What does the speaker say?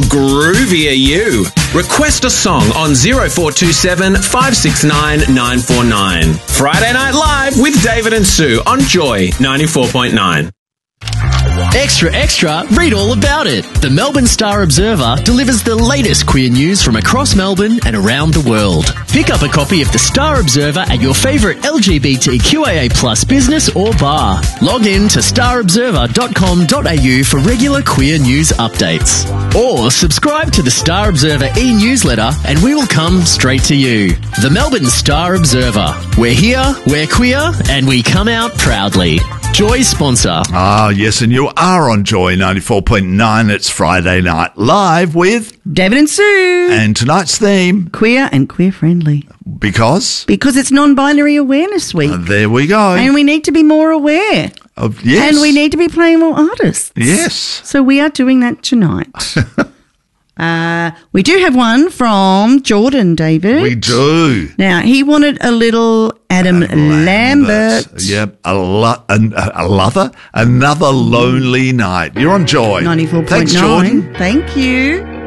groovy are you? Request a song on 0427 569 949. Friday Night Live with David and Sue on Joy 94.9. Extra, extra, read all about it. The Melbourne Star Observer delivers the latest queer news from across Melbourne and around the world. Pick up a copy of the Star Observer at your favourite LGBTQIA+ business or bar. Log in to starobserver.com.au for regular queer news updates. Or subscribe to the Star Observer e-newsletter and we will come straight to you. The Melbourne Star Observer. We're here, we're queer, and we come out proudly. Joy sponsor. Ah, yes, and you are on Joy 94.9. It's Friday Night Live with David and Sue. And tonight's theme, Queer and queer friendly. Because it's Non-Binary Awareness Week. There we go. And we need to be more aware. Yes. And we need to be playing more artists. Yes. So we are doing that tonight. We do have one from Jordan, David. We do. Now, he wanted a little Adam Lambert. Yep, another lonely night. You're on Joy. 94.9. Thanks, Jordan. Thank you.